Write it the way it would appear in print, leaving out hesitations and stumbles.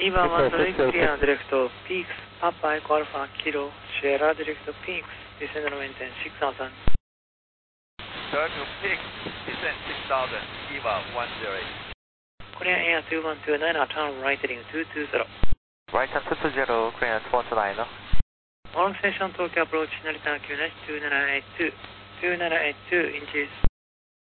Eva 1 clear direct peaks, Papa Echo Alpha Kilo, Sierra direct peaks, descend and maintain 6000. Direct peaks, descend 6000, Eva 108. Korean Air 2129, turn right heading 220. Right turn 220, Korean 2129. On station Tokyo approach, Narita QNH 2782, 2782 inches.